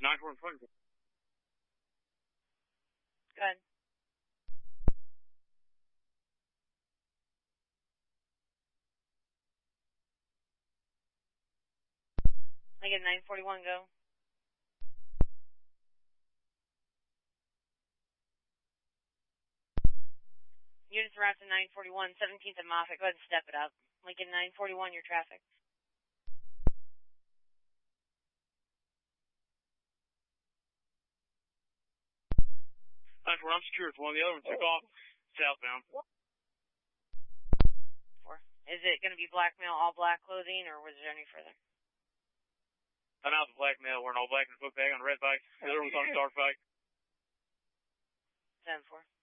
941. Go ahead. Lincoln 941, go. Units are out to 941, 17th and Moffett. Go ahead and step it up. Lincoln 941, your traffic. I'm secure. One of the other ones took off southbound. 4. Is it going to be blackmail, all black clothing, or was there any further? I'm out the blackmail wearing all black and a book bag on a red bike. The other one's on a dark bike. 10-4.